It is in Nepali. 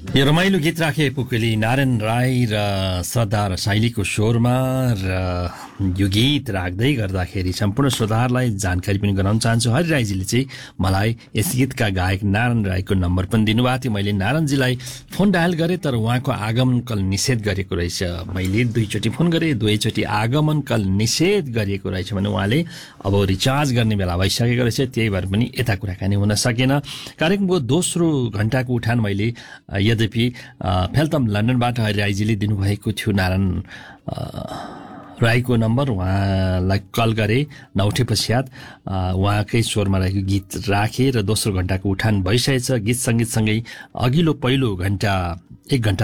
यो रमाइलो गीत राखे पुकेली नारायण राई र सरदार साइलीको स्वरमा र यो गीत राख्दै गर्दाखेरि सम्पूर्ण श्रोताहरूलाई जानकारी पनि गराउन चाहन्छु। हरि राईजीले चाहिँ मलाई यस गीतका गायक नारायण राईको नम्बर पनि दिनुभएको थियो। मैले नारायणजीलाई फोन डायल गरेँ तर उहाँको आगमनकल निषेध गरेको रहेछ। मैले दुईचोटि फोन गरेँ, दुवैचोटि आगमनकल निषेध गरिएको रहेछ भने उहाँले अब रिचार्ज गर्ने बेला भइसकेको रहेछ, त्यही भएर पनि यता कुराकानी हुन सकेन। कार्यक्रमको दोस्रो घण्टाको उठान मैले यद्यपि फेल्तम लन्डनबाट हरि राईजीले दिनुभएको थियो नारायण राईको नम्बर, उहाँलाई कल गरे नउठे पश्चात उहाँकै स्वरमा रहेको गीत राखे र दोस्रो घण्टाको उठान भइसकेछ। गीत सङ्गीतसँगै अघिल्लो पहिलो घण्टा 1 घण्टा